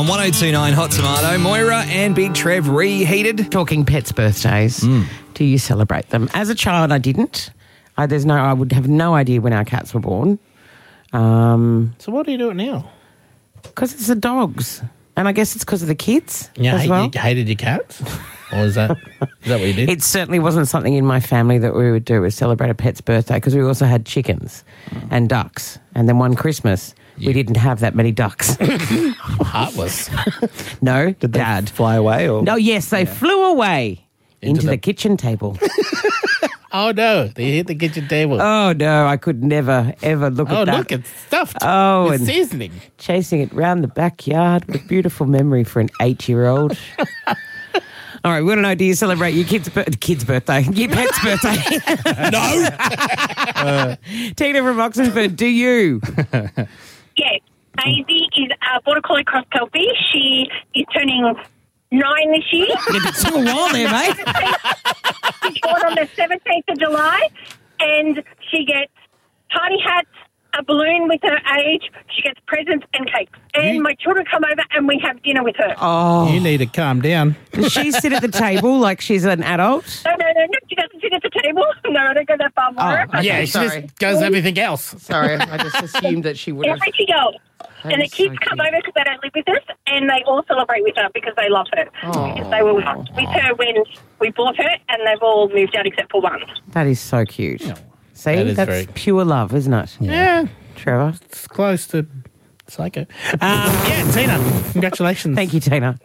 On 102.9 Hot Tomato, Moira and Big Trev reheated. Talking pets' birthdays, do you celebrate them? As a child, I didn't. I would have no idea when our cats were born. So what do you do it now? Because it's the dogs. And I guess it's because of the kids You as well. hated your cats? Or is that what you did? It certainly wasn't something in my family that we would do, was celebrate a pet's birthday, because we also had chickens and ducks. And then one Christmas, we didn't have that many ducks. Heartless. No, Did they Dad. fly away? Or? No, yes, they flew away into the- the kitchen table. Oh, no. They hit the kitchen table. Oh, no, I could never, ever look Oh, at that. look, it's stuffed. Oh, It's and- seasoning. Chasing it round the backyard. What a beautiful memory for an 8-year-old. All right, we want to know, do you celebrate your kid's birthday? Your pet's birthday? No. Tina from Oxenford, do you? Yes, Daisy is a border collie cross kelpie. She is turning 9 this year. It took a while there, mate. She's born on the 17th of July, and she gets party hats, a balloon with her age. She gets presents and cakes. And my children come over and we have dinner with her. Oh, You need to calm down. does she sit at the table like she's an adult? No, she doesn't sit at the table. No, I don't go that far, Maura. Oh, Yeah, okay, she sorry. just goes everything else. Sorry, I just assumed that she would have. Everything else. And the is kids so come cute. over because they don't live with us, and they all celebrate with her because they love her. Because they were with her when we bought her, and they've all moved out except for one. That is so cute. See, That is that's very- pure love, isn't it? Yeah, Trevor. it's close to psycho. Yeah, Tina, congratulations. Thank you, Tina.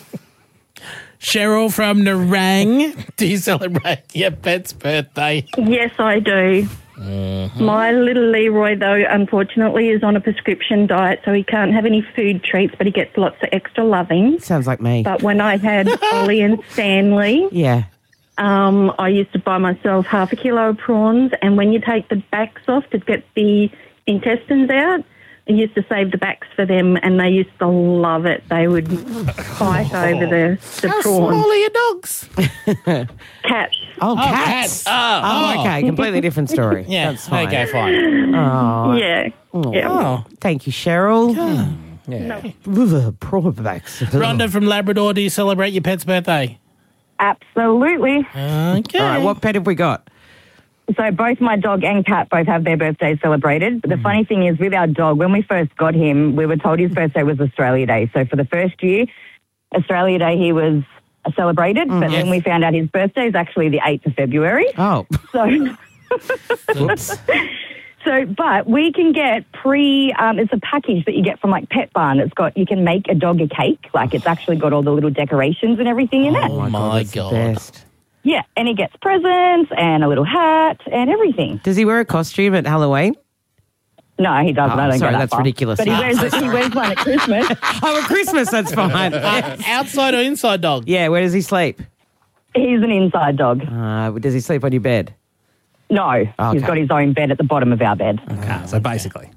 Cheryl from Nerang. Do you celebrate your pet's birthday? Yes, I do. My little Leroy, though, unfortunately, is on a prescription diet, so he can't have any food treats, but he gets lots of extra loving. Sounds like me. But when I had Ollie and Stanley, Yeah. I used to buy myself half a kilo of prawns, and when you take the backs off to get the intestines out, I used to save the backs for them, and they used to love it. They would fight over the How prawns. small are your dogs? Cats. Oh, cats. cats. Oh, okay. Completely different story. Yeah, That's fine. okay, fine. Oh, Yeah. Yeah. Oh, thank you, Cheryl. yeah. Prawbacks. Rhonda from Labrador, do you celebrate your pet's birthday? Absolutely. Okay. All right, what pet have we got? So both my dog and cat both have their birthdays celebrated. But the funny thing is with our dog, when we first got him, we were told his birthday was Australia Day. So for the first year, Australia Day, he was celebrated. But then we found out his birthday is actually the 8th of February. Oh, So... whoops. So, but we can get it's a package that you get from like Pet Barn. It's got, you can make a dog a cake. Like it's actually got all the little decorations and everything in it. Oh, my that's the God. best. Yeah, and he gets presents and a little hat and everything. Does he wear a costume at Halloween? No, he doesn't. Oh, I don't sorry, go that that's far. ridiculous. But he wears one at Christmas. Oh, at Christmas, that's fine. Outside or inside dog? Yeah, where does he sleep? He's an inside dog. Does he sleep on your bed? No, Okay. he's got his own bed at the bottom of our bed. So basically.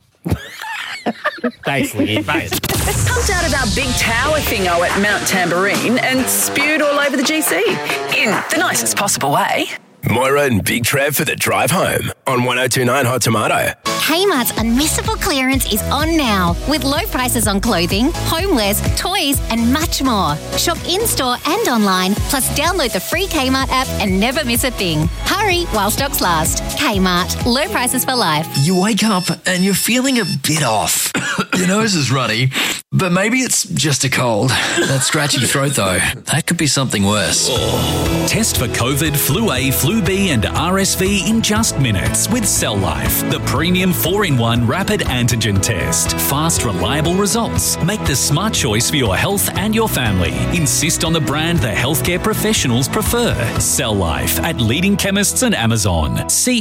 Basically. Pumped out of our big tower thingo at Mount Tambourine and spewed all over the GC in the nicest possible way. Moira and Big Trev for the drive home on 102.9 Hot Tomato. Kmart's Unmissable Clearance is on now with low prices on clothing, homewares, toys and much more. Shop in-store and online, plus download the free Kmart app and never miss a thing. Hurry while stocks last. Kmart, low prices for life. You wake up and you're feeling a bit off. Your nose is runny, but maybe it's just a cold. That scratchy throat, though, that could be something worse. Test for COVID, Flu A, Flu B and RSV in just minutes with Cell Life, the premium 4-in-1 rapid antigen test. Fast, reliable results. Make the smart choice for your health and your family. Insist on the brand the healthcare professionals prefer. Cell Life at leading chemists and Amazon.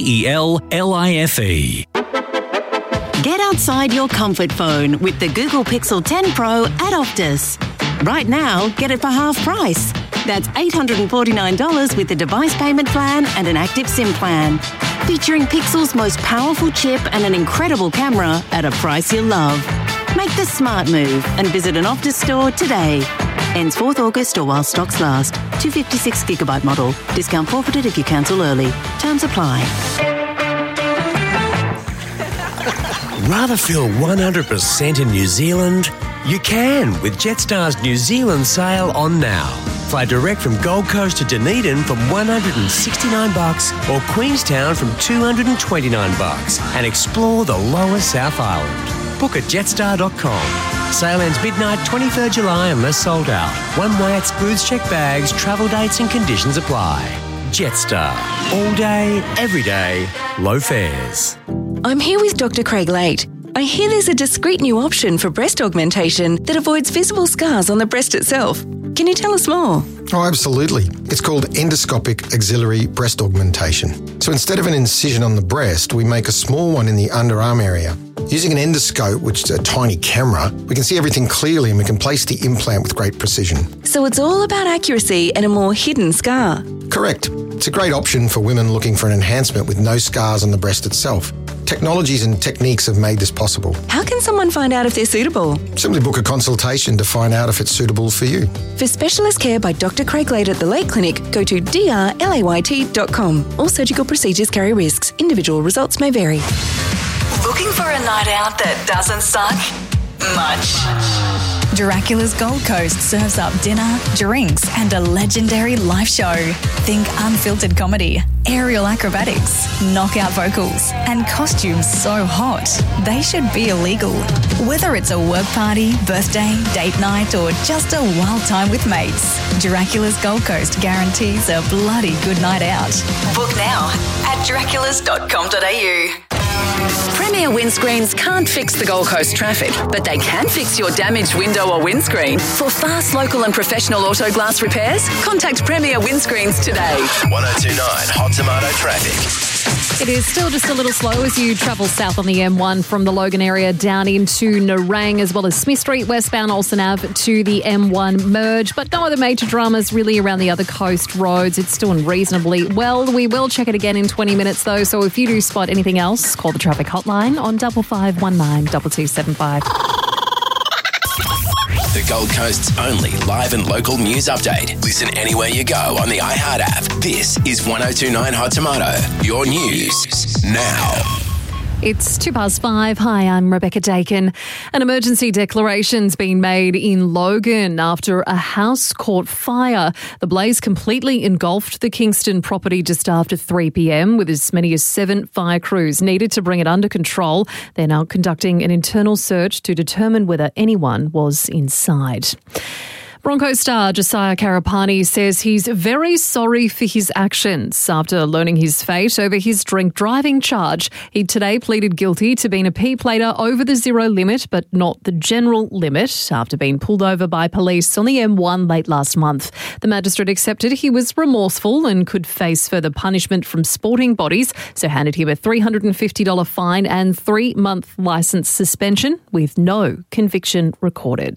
CELLIFE. Get outside your comfort phone with the Google Pixel 10 Pro at Optus. Right now, get it for half price. That's $849 with the device payment plan and an active SIM plan. Featuring Pixel's most powerful chip and an incredible camera at a price you'll love. Make the smart move and visit an Optus store today. Ends 4th August or while stocks last. 256GB model. Discount forfeited if you cancel early. Terms apply. Rather feel 100% in New Zealand You can with Jetstar's New Zealand sale on now. Fly direct from Gold Coast to Dunedin from $169 or Queenstown from $229 and explore the lower South Island. Book at jetstar.com. Sale ends midnight 23rd July unless sold out. One way excludes checked bags, travel dates and conditions apply. Jetstar. All day, every day, low fares. I'm here with Dr. Craig Late. I hear there's a discreet new option for breast augmentation that avoids visible scars on the breast itself. Can you tell us more? Oh, absolutely. It's called endoscopic axillary breast augmentation. So instead of an incision on the breast, we make a small one in the underarm area. Using an endoscope, which is a tiny camera, we can see everything clearly and we can place the implant with great precision. So it's all about accuracy and a more hidden scar. Correct. It's a great option for women looking for an enhancement with no scars on the breast itself. Technologies and techniques have made this possible. How can someone find out if they're suitable? Simply book a consultation to find out if it's suitable for you. For specialist care by Dr. Craig Late at the Late Clinic, go to drlayt.com. All surgical procedures carry risks. Individual results may vary. Looking for a night out that doesn't suck? Much. Dracula's Gold Coast serves up dinner, drinks, and a legendary live show. Think unfiltered comedy, aerial acrobatics, knockout vocals, and costumes so hot they should be illegal. Whether it's a work party, birthday, date night, or just a wild time with mates, Dracula's Gold Coast guarantees a bloody good night out. Book now at draculas.com.au. Premier Windscreens can't fix the Gold Coast traffic, but they can fix your damaged window or windscreen. For fast, local and professional auto glass repairs, contact Premier Windscreens today. 1029 Hot Tomato Traffic. It is still just a little slow as you travel south on the M1 from the Logan area down into Nerang, as well as Smith Street, westbound Olsen Ave to the M1 merge. But no other major dramas really around the other coast roads. It's doing reasonably well. We will check it again in 20 minutes though. So if you do spot anything else, call the traffic hotline on 5519 2275. The Gold Coast's only live and local news update. Listen anywhere you go on the iHeart app. This is 1029 Hot Tomato. Your news now. It's 5:02. Hi, I'm Rebecca Dakin. An emergency declaration's been made in Logan after a house caught fire. The blaze completely engulfed the Kingston property just after 3 p.m, with as many as 7 fire crews needed to bring it under control. They're now conducting an internal search to determine whether anyone was inside. Broncos star Josiah Karapani says he's very sorry for his actions. After learning his fate over his drink driving charge, he today pleaded guilty to being a P-plater over the zero limit, but not the general limit, after being pulled over by police on the M1 late last month. The magistrate accepted he was remorseful and could face further punishment from sporting bodies, so handed him a $350 fine and 3-month licence suspension with no conviction recorded.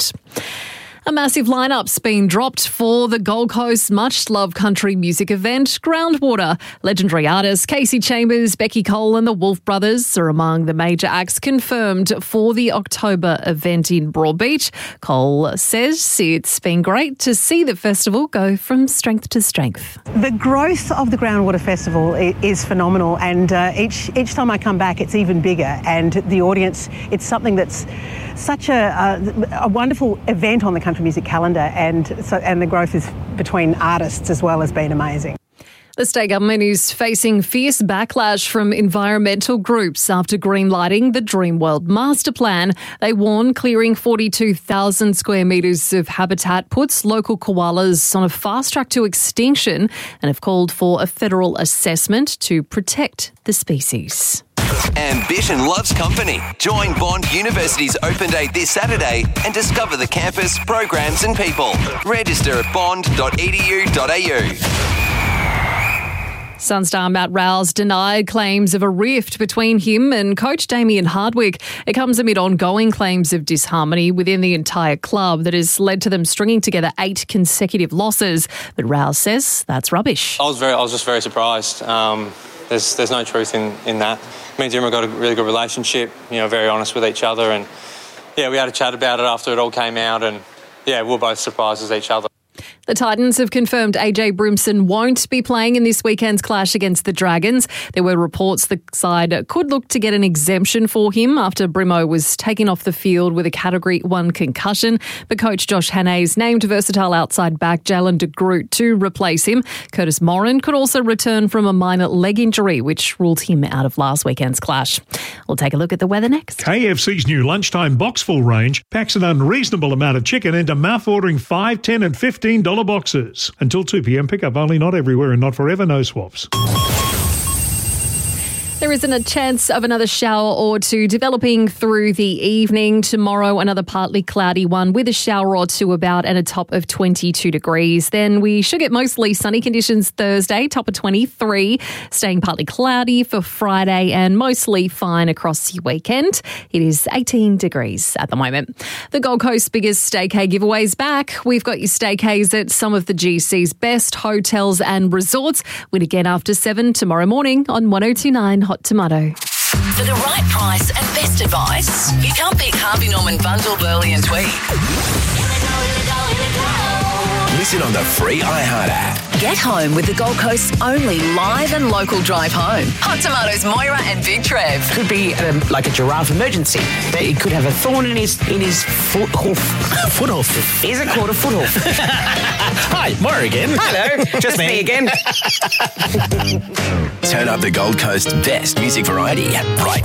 A massive lineup's been dropped for the Gold Coast's much-loved country music event, Groundwater. Legendary artists Casey Chambers, Becky Cole and the Wolf Brothers are among the major acts confirmed for the October event in Broadbeach. Cole says it's been great to see the festival go from strength to strength. The growth of the Groundwater Festival is phenomenal, and each time I come back it's even bigger, and the audience, it's something that's such a wonderful event on the country music calendar, and the growth is between artists as well has been amazing. The state government is facing fierce backlash from environmental groups after greenlighting the Dreamworld Master Plan. They warn clearing 42,000 square metres of habitat puts local koalas on a fast track to extinction and have called for a federal assessment to protect the species. Ambition loves company. Join Bond University's open day this Saturday and discover the campus, programs and people. Register at bond.edu.au. Sunstar Matt Rouse denied claims of a rift between him and coach Damien Hardwick. It comes amid ongoing claims of disharmony within the entire club that has led to them stringing together 8 consecutive losses. But Rouse says that's rubbish. I was just very surprised. There's no truth in that. Me and Jim have got a really good relationship, very honest with each other, and we had a chat about it after it all came out, and we're both surprised as each other. The Titans have confirmed AJ Brimson won't be playing in this weekend's clash against the Dragons. There were reports the side could look to get an exemption for him after Brimo was taken off the field with a Category 1 concussion. But coach Josh Hannay's named versatile outside back Jalen de Groot to replace him. Curtis Morin could also return from a minor leg injury, which ruled him out of last weekend's clash. We'll take a look at the weather next. KFC's new lunchtime box-full range packs an unreasonable amount of chicken into mouth-watering $5, $10 and $15 boxes. Until 2 p.m, pick up only, not everywhere and not forever, no swaps. There isn't a chance of another shower or two developing through the evening. Tomorrow, another partly cloudy one with a shower or two about and a top of 22 degrees. Then we should get mostly sunny conditions Thursday, top of 23. Staying partly cloudy for Friday and mostly fine across the weekend. It is 18 degrees at the moment. The Gold Coast's biggest staycay giveaways back. We've got your staycays at some of the GC's best hotels and resorts. Win again after 7 tomorrow morning on 1029 Hot Tomato. For the right price and best advice, you can't beat Harvey Norman Bundle, Burley and Tweed. Listen on the free iHeart app. Get home with the Gold Coast's only live and local drive home. Hot Tomatoes, Moira and Big Trev. Could be like a giraffe emergency. He could have a thorn in his foot hoof. Foot hoof. Is it called a foot hoof? Hi, Moira again. Hello, just me again. Turn up the Gold Coast's best music variety right